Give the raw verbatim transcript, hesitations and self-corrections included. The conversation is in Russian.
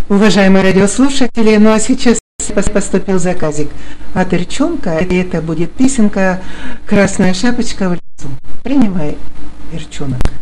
Уважаемые радиослушатели, ну а сейчас поступил заказик от Ирчонка, и это будет песенка «Красная шапочка в лесу». Принимай, Ирчонок.